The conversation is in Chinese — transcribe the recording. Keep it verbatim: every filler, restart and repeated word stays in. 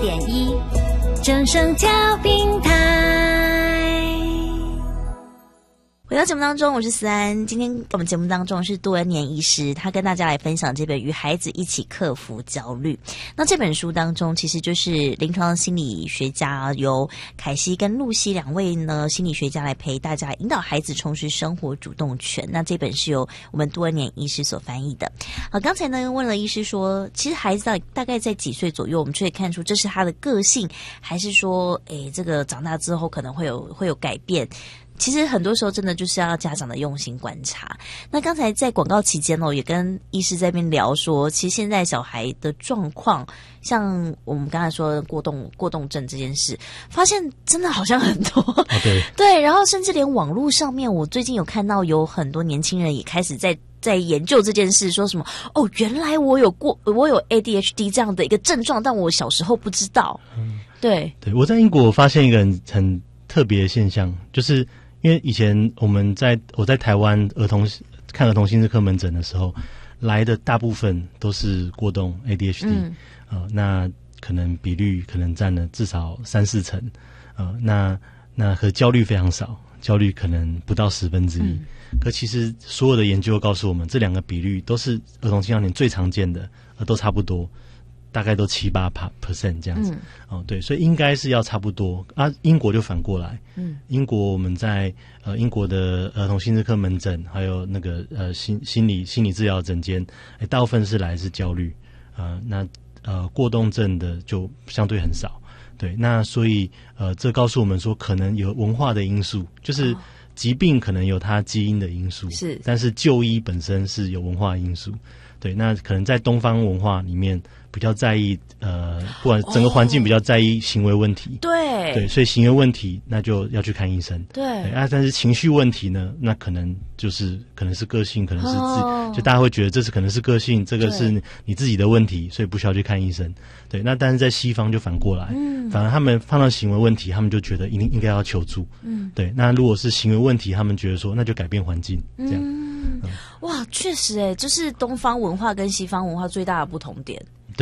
点一正声调频台。回到节目当中，我是思安。今天我们节目当中是杜恩年医师，他跟大家来分享这本《与孩子一起克服焦虑》。那这本书当中，其实就是临床心理学家由凯西跟露西两位呢心理学家来陪大家引导孩子重拾生活主动权。那这本是由我们杜恩年医师所翻译的。好，刚才呢问了医师说，其实孩子大大概在几岁左右，我们就可以看出这是他的个性，还是说，诶，这个长大之后可能会有会有改变。其实很多时候真的就是要家长的用心观察。那刚才在广告期间哦，也跟医师在那边聊说，其实现在小孩的状况，像我们刚才说的过动过动症这件事，发现真的好像很多。 哦、对对，然后甚至连网络上面，我最近有看到有很多年轻人也开始在在研究这件事，说什么哦，原来我有过我有 A D H D 这样的一个症状，但我小时候不知道。嗯，对对，我在英国发现一个很很特别的现象，就是因为以前我们在我在台湾儿童看儿童心智科门诊的时候，来的大部分都是过动 A D H D，嗯呃，那可能比率可能占了至少三四成，呃，那那和焦虑非常少，焦虑可能不到十分之一。嗯，可其实所有的研究告诉我们，这两个比率都是儿童青少年最常见的，呃，都差不多。大概都七八 percent 这样子。嗯，哦，对，所以应该是要差不多啊。英国就反过来，嗯，英国我们在呃英国的儿童心智科门诊，还有那个呃心心理心理治疗诊间，哎，大部分是来自焦虑，呃，那呃过动症的就相对很少。对，那所以呃这告诉我们说，可能有文化的因素，就是疾病可能有它基因的因素，是，但是就医本身是有文化因素。对，那可能在东方文化里面比较在意，呃，不管整个环境比较在意行为问题，哦，对对，所以行为问题那就要去看医生，对，对啊，但是情绪问题呢，那可能就是可能是个性，可能是自，哦，就大家会觉得这是可能是个性，这个是你自己的问题，所以不需要去看医生。对，那但是在西方就反过来，嗯，反而他们碰到行为问题，他们就觉得应应该要求助，嗯，对，那如果是行为问题，他们觉得说那就改变环境，这样。 嗯，哇，确实诶，就是东方文化跟西方文化最大的不同点。